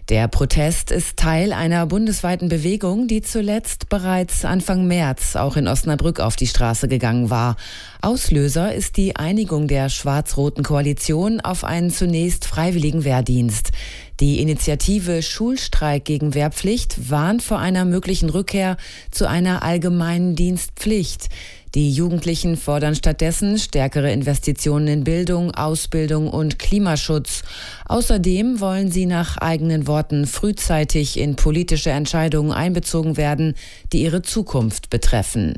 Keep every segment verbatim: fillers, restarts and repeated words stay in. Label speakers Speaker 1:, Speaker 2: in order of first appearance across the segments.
Speaker 1: Der Protest ist Teil einer bundesweiten Bewegung, die zuletzt bereits Anfang März auch in Osnabrück auf die Straße gegangen war. Auslöser ist die Einigung der schwarz-roten Koalition auf einen zunächst freiwilligen Wehrdienst. Die Initiative Schulstreik gegen Wehrpflicht warnt vor einer möglichen Rückkehr zu einer allgemeinen Dienstpflicht. Die Jugendlichen fordern stattdessen stärkere Investitionen in Bildung, Ausbildung und Klimaschutz. Außerdem wollen sie nach eigenen Worten frühzeitig in politische Entscheidungen einbezogen werden, die ihre Zukunft betreffen.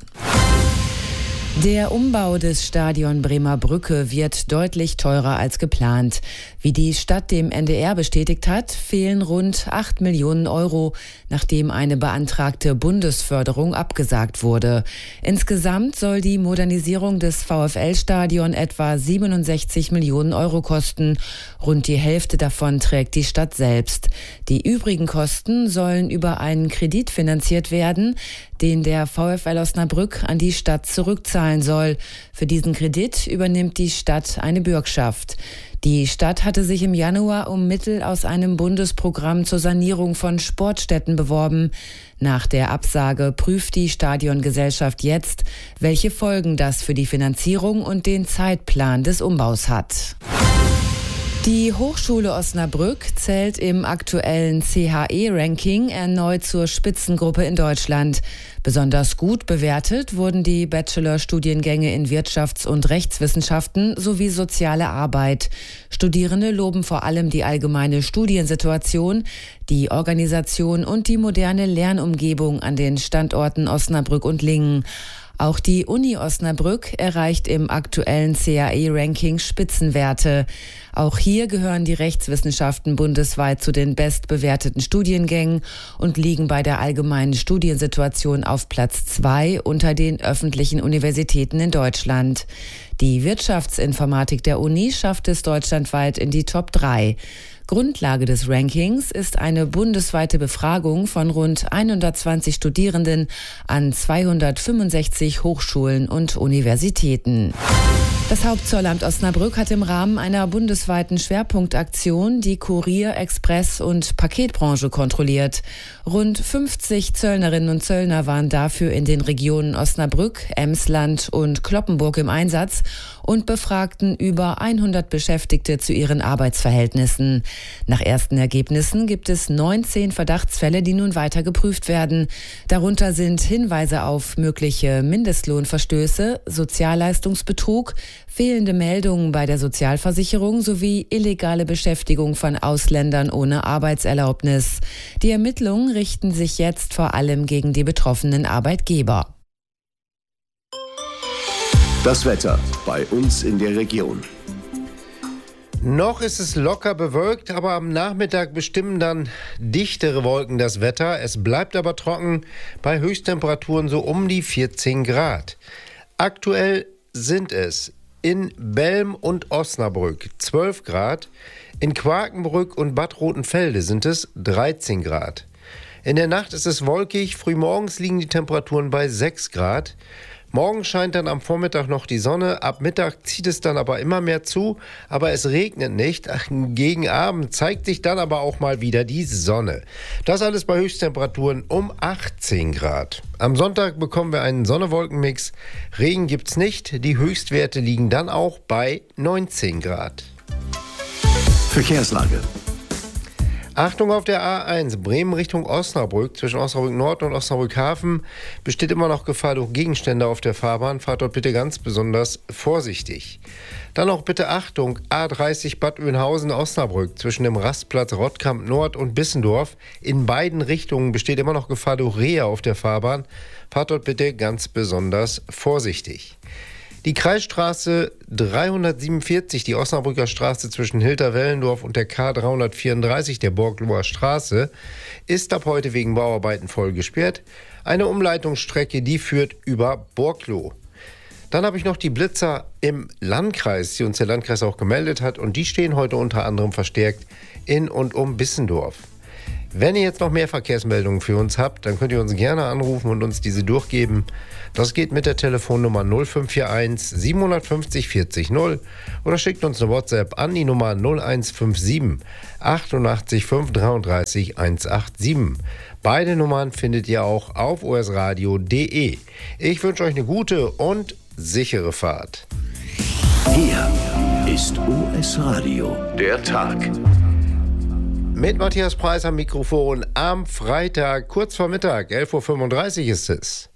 Speaker 1: Der Umbau des Stadion Bremer Brücke wird deutlich teurer als geplant. Wie die Stadt dem N D R bestätigt hat, fehlen rund acht Millionen Euro, nachdem eine beantragte Bundesförderung abgesagt wurde. Insgesamt soll die Modernisierung des VfL-Stadion etwa siebenundsechzig Millionen Euro kosten. Rund die Hälfte davon trägt die Stadt selbst. Die übrigen Kosten sollen über einen Kredit finanziert werden, den der VfL Osnabrück an die Stadt zurückzahlen soll. Für diesen Kredit übernimmt die Stadt eine Bürgschaft. Die Stadt hatte sich im Januar um Mittel aus einem Bundesprogramm zur Sanierung von Sportstätten beworben. Nach der Absage prüft die Stadiongesellschaft jetzt, welche Folgen das für die Finanzierung und den Zeitplan des Umbaus hat. Die Hochschule Osnabrück zählt im aktuellen C H E-Ranking erneut zur Spitzengruppe in Deutschland. Besonders gut bewertet wurden die Bachelor-Studiengänge in Wirtschafts- und Rechtswissenschaften sowie soziale Arbeit. Studierende loben vor allem die allgemeine Studiensituation, die Organisation und die moderne Lernumgebung an den Standorten Osnabrück und Lingen. Auch die Uni Osnabrück erreicht im aktuellen C H E-Ranking Spitzenwerte. Auch hier gehören die Rechtswissenschaften bundesweit zu den bestbewerteten Studiengängen und liegen bei der allgemeinen Studiensituation auf Platz zwei unter den öffentlichen Universitäten in Deutschland. Die Wirtschaftsinformatik der Uni schafft es deutschlandweit in die Top drei. Grundlage des Rankings ist eine bundesweite Befragung von rund hundertzwanzig Studierenden an zweihundertfünfundsechzig Hochschulen und Universitäten. Das Hauptzollamt Osnabrück hat im Rahmen einer bundesweiten Schwerpunktaktion die Kurier-, Express- und Paketbranche kontrolliert. Rund fünfzig Zöllnerinnen und Zöllner waren dafür in den Regionen Osnabrück, Emsland und Cloppenburg im Einsatz und befragten über hundert Beschäftigte zu ihren Arbeitsverhältnissen. Nach ersten Ergebnissen gibt es neunzehn Verdachtsfälle, die nun weiter geprüft werden. Darunter sind Hinweise auf mögliche Mindestlohnverstöße, Sozialleistungsbetrug, fehlende Meldungen bei der Sozialversicherung sowie illegale Beschäftigung von Ausländern ohne Arbeitserlaubnis. Die Ermittlungen richten sich jetzt vor allem gegen die betroffenen Arbeitgeber.
Speaker 2: Das Wetter bei uns in der Region.
Speaker 3: Noch ist es locker bewölkt, aber am Nachmittag bestimmen dann dichtere Wolken das Wetter. Es bleibt aber trocken bei Höchsttemperaturen so um die vierzehn Grad. Aktuell sind es in Belm und Osnabrück zwölf Grad, in Quakenbrück und Bad Rotenfelde sind es dreizehn Grad. In der Nacht ist es wolkig, frühmorgens liegen die Temperaturen bei sechs Grad. Morgen scheint dann am Vormittag noch die Sonne, ab Mittag zieht es dann aber immer mehr zu, aber es regnet nicht. Ach, gegen Abend zeigt sich dann aber auch mal wieder die Sonne. Das alles bei Höchsttemperaturen um achtzehn Grad. Am Sonntag bekommen wir einen Sonne-Wolken-Mix. Regen gibt's nicht, die Höchstwerte liegen dann auch bei neunzehn Grad.
Speaker 2: Verkehrslage.
Speaker 3: Achtung auf der A eins, Bremen Richtung Osnabrück. Zwischen Osnabrück Nord und Osnabrück Hafen besteht immer noch Gefahr durch Gegenstände auf der Fahrbahn. Fahrt dort bitte ganz besonders vorsichtig. Dann auch bitte Achtung, A dreißig Bad Oeynhausen Osnabrück. Zwischen dem Rastplatz Rottkamp Nord und Bissendorf. In beiden Richtungen besteht immer noch Gefahr durch Rehe auf der Fahrbahn. Fahrt dort bitte ganz besonders vorsichtig. Die Kreisstraße dreihundertsiebenundvierzig, die Osnabrücker Straße zwischen Hilter-Wellendorf und der K dreihundertvierunddreißig, der Borgloer Straße, ist ab heute wegen Bauarbeiten voll gesperrt. Eine Umleitungsstrecke, die führt über Borgloh. Dann habe ich noch die Blitzer im Landkreis, die uns der Landkreis auch gemeldet hat. Und die stehen heute unter anderem verstärkt in und um Bissendorf. Wenn ihr jetzt noch mehr Verkehrsmeldungen für uns habt, dann könnt ihr uns gerne anrufen und uns diese durchgeben. Das geht mit der Telefonnummer null fünf vier eins sieben fünf null vierzig null oder schickt uns eine WhatsApp an die Nummer null eins fünf sieben achtundachtzig fünf dreiunddreißig hundertsiebenundachtzig. Beide Nummern findet ihr auch auf o s radio punkt d e. Ich wünsche euch eine gute und sichere Fahrt.
Speaker 2: Hier ist O S Radio, der Tag.
Speaker 3: Mit Matthias Preis am Mikrofon am Freitag, kurz vor Mittag, elf Uhr fünfunddreißig ist es.